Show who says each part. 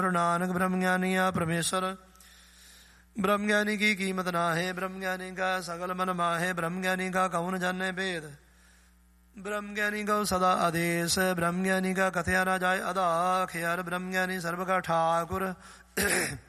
Speaker 1: नानक ब्रह्म ज्ञानी या परमेश्वर। ब्रह्म ज्ञानी की कीमत ना है, ब्रह्म ज्ञानी का सकल मन माहे, ब्रह्म ज्ञानी का कौन जाने भेद, ब्रह्म ज्ञानी का सदा आदेश, ब्रह्म ज्ञानी का कथया ना जाए अदा खेयर, ब्रह्म ज्ञानी सर्व का ठाकुर।